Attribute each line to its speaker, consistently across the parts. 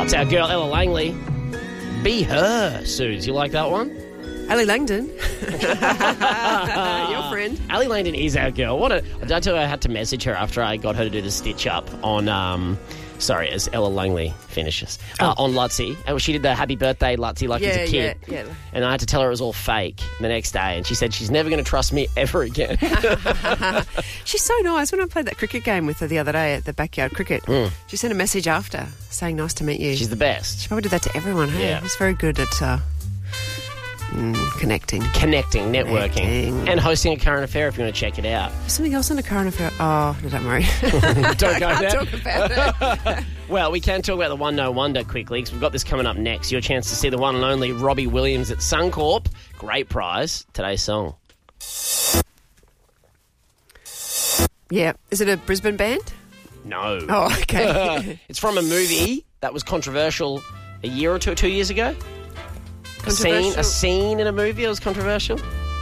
Speaker 1: What's our girl, Ella Langley? Be her, Suze. You like that one?
Speaker 2: Ali Langdon. Your friend.
Speaker 1: Ali Langdon is our girl. Did I tell you I had to message her after I got her to do the stitch up on, as Ella Langley finishes, on Lutzi. And she did the happy birthday Lutzi like he's a kid.
Speaker 2: Yeah.
Speaker 1: And I had to tell her it was all fake the next day. And she said she's never going to trust me ever again.
Speaker 2: She's so nice. When I played that cricket game with her the other day at the backyard cricket, she sent a message after saying nice to meet you.
Speaker 1: She's the best.
Speaker 2: She probably did that to everyone, hey?
Speaker 1: Yeah.
Speaker 2: She's very good at connecting,
Speaker 1: networking, and hosting a current affair if you want to check it out.
Speaker 2: There's something else on a current affair. Oh, no, don't worry.
Speaker 1: Don't go there.
Speaker 2: Talk about it.
Speaker 1: Well, we can talk about the One No Wonder quickly because we've got this coming up next. Your chance to see the one and only Robbie Williams at Suncorp. Great prize. Today's song.
Speaker 2: Yeah. Is it a Brisbane band?
Speaker 1: No.
Speaker 2: Oh, okay.
Speaker 1: It's from a movie that was controversial a year or 2 years ago. A scene in a movie that was controversial.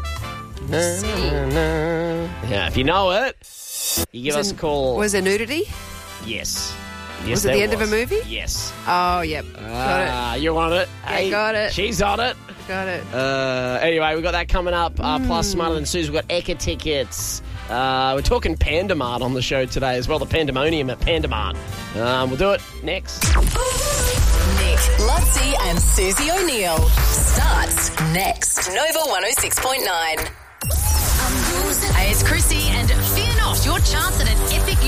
Speaker 1: Yeah, if you know it, you give us a call.
Speaker 2: Was there nudity?
Speaker 1: Yes.
Speaker 2: Was it the end of a movie?
Speaker 1: Yes.
Speaker 2: Oh, yep. Got it.
Speaker 1: You're on it.
Speaker 2: Yeah, got it.
Speaker 1: She's on it.
Speaker 2: Got it.
Speaker 1: Anyway, we've got that coming up. Plus, Smarter Than Suze, we've got Eka tickets. We're talking Pandamart on the show today as well, the Pandemonium at Pandamart. We'll do it next.
Speaker 3: Nick, Lutzi and Susie O'Neill starts next. Nova 106.9. Hey, it's Chrissy, and fear not, your chance at an epic